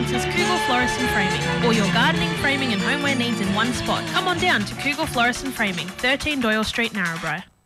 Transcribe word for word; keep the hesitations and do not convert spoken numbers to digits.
sponsors Cougal Florist and Framing. All your gardening, framing and homeware needs in one spot. Come on down to Cougal Florist and Framing, thirteen Doyle Street, Narrabri.